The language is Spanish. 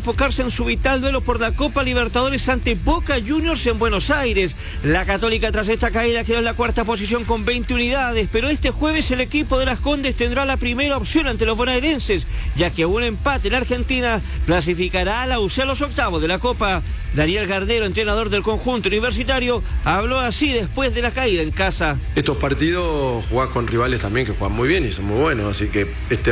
enfocarse en su vital duelo por la Copa Libertadores ante Boca Juniors en Buenos Aires. La Católica tras esta caída quedó en la cuarta posición con 20 unidades, pero este jueves el equipo de Las Condes tendrá la primera opción ante los bonaerenses, ya que un empate en la Argentina clasificará a la UC a los octavos de la Copa. Daniel Gardero, entrenador del conjunto universitario, habló así después de la caída en casa. Estos partidos jugás con rivales también que juegan muy bien y son muy buenos, así que este